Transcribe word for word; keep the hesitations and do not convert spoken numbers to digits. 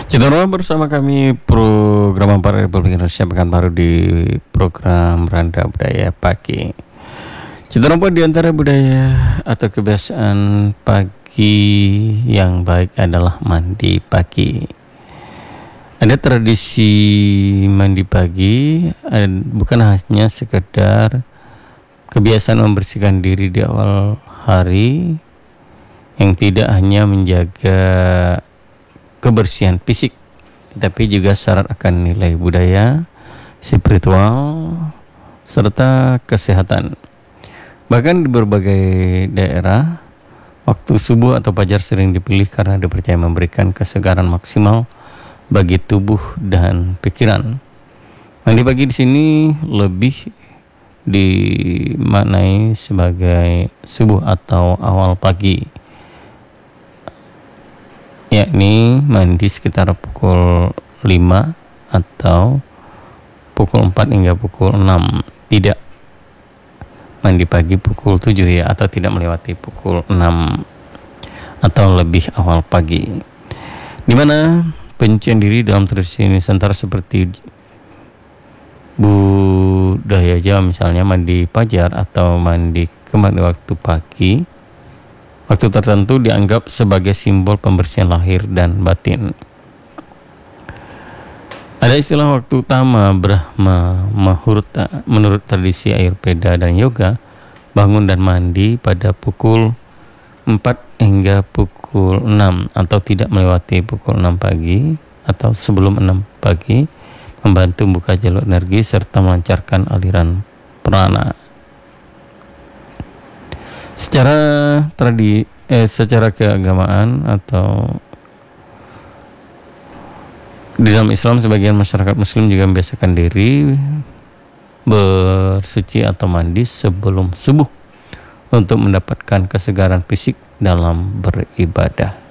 Cedera bersama kami program Ampara Republik Indonesia Pekanbaru di program Randa Budaya Pagi. Cedera di antara budaya atau kebiasaan pagi yang baik adalah mandi pagi. Ada tradisi mandi pagi, bukan hanya sekedar kebiasaan membersihkan diri di awal hari yang tidak hanya menjaga kebersihan fisik, tetapi juga syarat akan nilai budaya, spiritual, serta kesehatan. Bahkan di berbagai daerah, waktu subuh atau fajar sering dipilih karena dipercaya memberikan kesegaran maksimal bagi tubuh dan pikiran. Mandi pagi di sini lebih dimaknai sebagai subuh atau awal pagi, yakni mandi sekitar pukul lima atau pukul empat hingga pukul enam. Tidak mandi pagi pukul tujuh ya, atau tidak melewati pukul enam atau lebih awal pagi. Di mana penyucian diri dalam tradisi Nusantara seperti budaya Jawa misalnya mandi fajar atau mandi kembali waktu pagi, waktu tertentu dianggap sebagai simbol pembersihan lahir dan batin. Ada istilah waktu utama Brahma Muhurta. Menurut tradisi Ayurveda dan yoga, bangun dan mandi pada pukul empat hingga pukul enam atau tidak melewati pukul enam pagi atau sebelum enam pagi membantu membuka jalur energi serta melancarkan aliran prana. Secara tradi, eh, secara keagamaan atau di dalam Islam, sebagian masyarakat Muslim juga membiasakan diri bersuci atau mandi sebelum subuh untuk mendapatkan kesegaran fisik dalam beribadah.